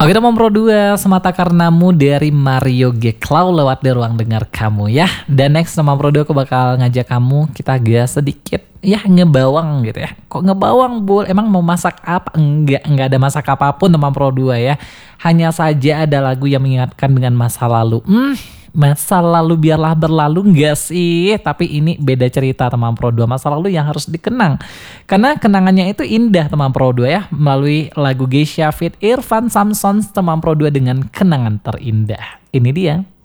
Oke teman Pro 2, Semata Karenamu dari Mario G. Clow lewat di ruang dengar kamu ya. Dan next teman Pro 2 aku bakal ngajak kamu kita gas sedikit ya ngebawang gitu ya. Kok ngebawang Bul? Emang mau masak apa? Enggak ada masak apapun teman Pro 2 ya. Hanya saja ada lagu yang mengingatkan dengan masa lalu. Masa lalu biarlah berlalu enggak sih? Tapi ini beda cerita teman Pro 2, masa lalu yang harus dikenang. Karena kenangannya itu indah teman Pro 2 ya. Melalui lagu Geisha Fit Irfan Samson teman Pro 2 dengan kenangan terindah. Ini dia.